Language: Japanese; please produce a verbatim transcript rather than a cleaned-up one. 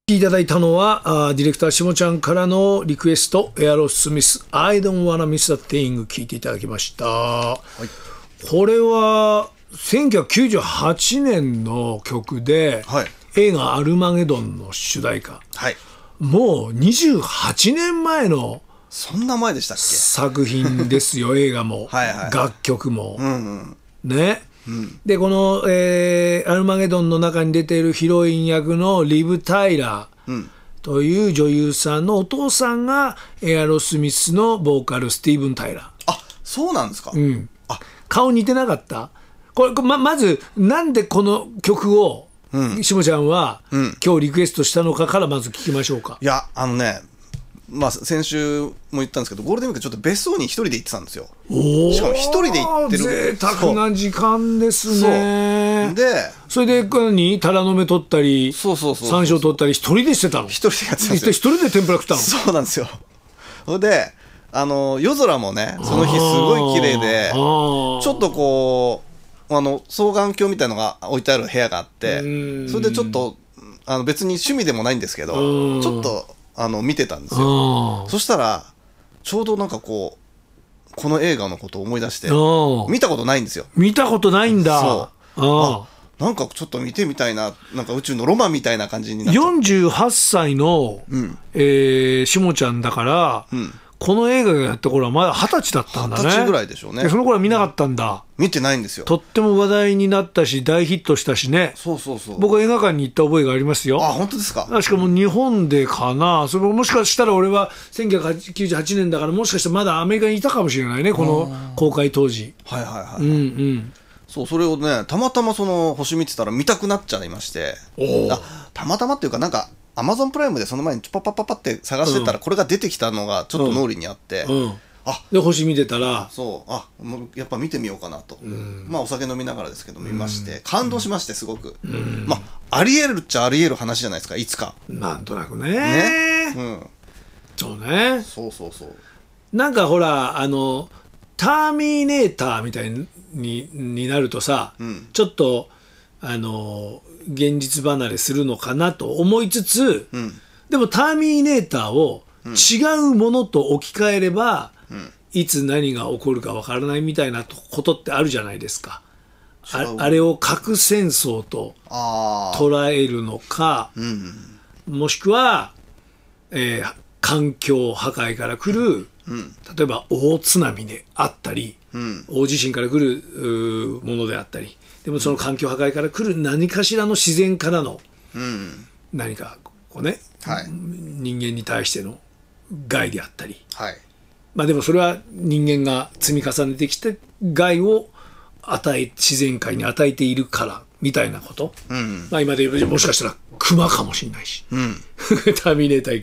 いただいたのはあディレクターしもちゃんからのリクエスト、エアロスミス I don't wanna miss a thing 聞いていただきました、はい、これはせんきゅうひゃくきゅうじゅうはちねんの曲で、はい、映画アルマゲドンの主題歌、はい、もうにじゅうはちねんまえのそんな前でしたっけ作品ですよ映画もはいはい、はい、楽曲も、うんうん、ね、うん、でこの、えー、アルマゲドンの中に出ているヒロイン役のリブ・タイラーという女優さんのお父さんがエアロスミスのボーカルスティーブン・タイラー。 あ、そうなんですか、 うん、あ顔似てなかった。これ ま, まずなんでこの曲を、うん、しもちゃんは、うん、今日リクエストしたのかからまず聞きましょうか。 いやあのねまあ、先週も言ったんですけどゴールデンウィークちょっと別荘に一人で行ってたんですよ。しかも一人で行ってる。 贅沢な時間ですね。 でそれで何タラの芽取ったり山椒取ったり一人でしてたの。 一人でやってたんですよ。 一人で天ぷら食ったの。 そうなんですよ。それであの夜空もねその日すごい綺麗でちょっとこうあの双眼鏡みたいなのが置いてある部屋があってそれでちょっとあの別に趣味でもないんですけどちょっとあの見てたんですよ。そしたらちょうどなんかこうこの映画のことを思い出して見たことないんですよ。 見たことないんだ。 そうあなんかちょっと見てみたいな、なんか宇宙のロマンみたいな感じになっちゃって。 よんじゅうはっさいの、うんえー、しもちゃんだから、うんこの映画がやった頃はまだはたちだったんだね。 はたちぐらいでしょうね。 その頃は見なかったんだ、 うん、見てないんですよ。 とっても話題になったし大ヒットしたしね。 そうそうそう。 僕は映画館に行った覚えがありますよ。 あ、本当ですか。 しかも日本でかな。それももしかしたら俺はせんきゅうひゃくきゅうじゅうはちねんだからもしかしたらまだアメリカにいたかもしれないねこの公開当時。 はいはいはい、 うんうん、 そうそれをねたまたまその星見てたら見たくなっちゃいまして。あたまたまっていうかなんかアマゾンプライムでその前にパッパッパッパって探してたらこれが出てきたのがちょっと脳裏にあって、うんうん、 あで星見てたらそうあもうやっぱ見てみようかなと、うん、まあお酒飲みながらですけど見まして、うん、感動しましてすごく、うん、まあありえるっちゃありえる話じゃないですかいつかなんとなくねね、うん、そうねそうそうそうなんかほらあのターミネーターみたいに、になるとさ、うん、ちょっとあの現実離れするのかなと思いつつ、うん、でもターミネーターを違うものと置き換えれば、うん、いつ何が起こるかわからないみたいなことってあるじゃないですか。 あ, あれを核戦争と捉えるのか、うん、もしくは、えー、環境破壊から来る、うん、例えば大津波であったり、うん、大地震から来るものであったりでもその環境破壊から来る何かしらの自然からの何かこうね、はい、人間に対しての害であったり、はいまあ、でもそれは人間が積み重ねてきて害を与え自然界に与えているからみたいなこと、うんまあ、今で言えばもしかしたらクマかもしれないし、うん、ターミネーター